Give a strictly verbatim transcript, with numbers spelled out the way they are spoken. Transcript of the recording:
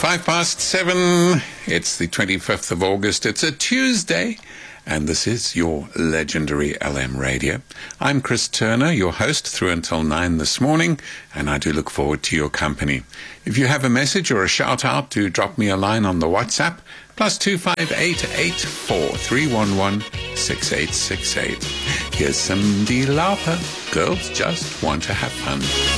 Five past seven. It's the twenty-fifth of August. It's a Tuesday, and this is your legendary L M Radio. I'm Chris Turner, your host through until nine this morning, and I do look forward to your company. If you have a message or a shout-out, do drop me a line on the WhatsApp, plus two five eight eight four three one one six eight six eight. Here's Cyndi Lauper. Girls just want to have fun.